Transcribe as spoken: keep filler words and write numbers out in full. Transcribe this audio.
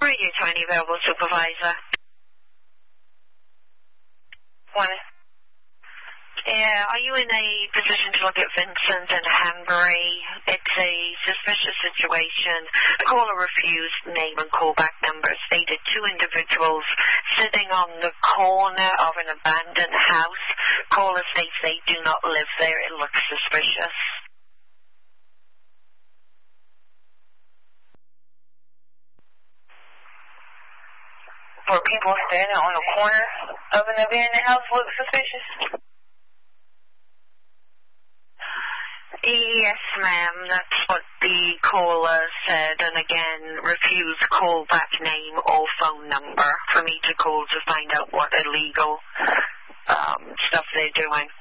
Radio twenty, available supervisor. One. Yeah, are you in a position to look at Vincent and Hanbury? It's a suspicious situation. The caller refused name and callback number, stated two individuals sitting on the corner of an abandoned house. Caller states they do not live there. It looks suspicious. For people standing on the corner of an abandoned house look suspicious? Yes, ma'am, that's what the caller said, and again, refused callback name or phone number for me to call to find out what illegal um, stuff they're doing.